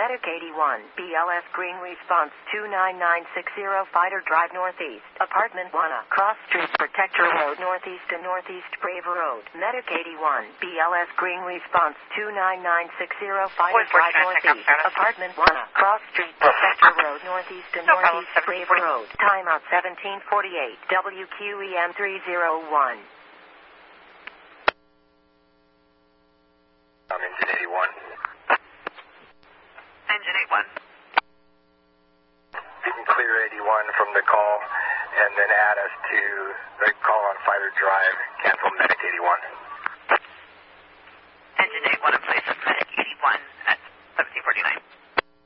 Medic 81, BLS Green Response 29960, Fighter Drive Northeast, Apartment 1, Cross Street, Protector Road Northeast and Northeast Brave Road. Medic 81, BLS Green Response 29960, Fighter Drive Northeast, Apartment 1, Cross Street, Protector Road Northeast and Northeast Brave Road. Timeout 1748, WQEM 301. I'm Engine 81. Engine 81. You can clear 81 from the call and then add us to the call on Fighter Drive, cancel Medic 81. Engine 81 in place of Medic 81 at 1749.